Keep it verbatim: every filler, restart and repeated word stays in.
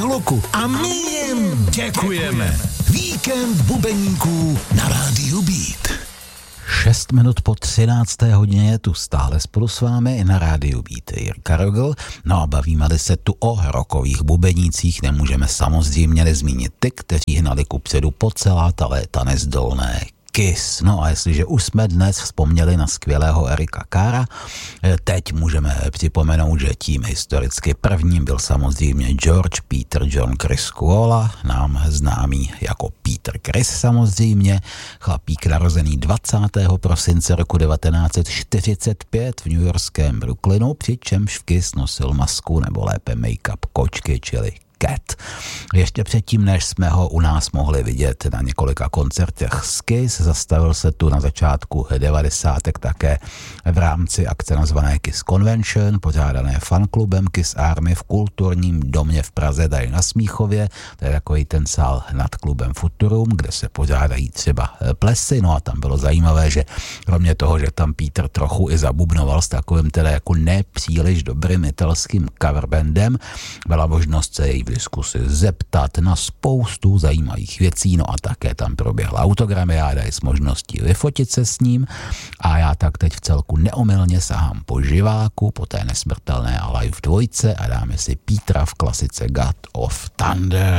hluku a my jim děkujeme. Víkend bubeníků na rádiu Beat. Šest minut po třinácté hodině je tu stále spolu s vámi na rádiu Beat Jirka Rogl. No a bavíme se tu o rockových bubenících, nemůžeme samozřejmě nezmínit ty, kteří hnali kupředu po celá ta léta nezdolné Kiss. No a jestliže už jsme dnes vzpomněli na skvělého Erika Carra, teď můžeme připomenout, že tím historicky prvním byl samozřejmě George Peter John Chris Scuola, nám známý jako Peter Criss samozřejmě, chlapík narozený dvacátého prosince roku devatenáct set čtyřicet pět v newyorském Brooklynu, přičemž v Kiss nosil masku nebo lépe make-up kočky, čili Cat. Ještě předtím, než jsme ho u nás mohli vidět na několika koncertech z Kiss, zastavil se tu na začátku devadesátek také v rámci akce nazvané Kiss Convention, pořádané fanklubem Kiss Army v kulturním domě v Praze, tady na Smíchově, to je takový ten sál nad klubem Futurum, kde se pořádají třeba plesy, no a tam bylo zajímavé, že kromě toho, že tam Peter trochu i zabubnoval s takovým teda jako nepříliš dobrým italským coverbandem, byla možnost se jej v diskusi zeptat na spoustu zajímavých věcí, no a také tam proběhla autogramiáda s možností vyfotit se s ním a já tak teď v celku neomylně sahám po živáku, po té nesmrtelné Alive dvojce a dáme si Petra v klasice God of Thunder.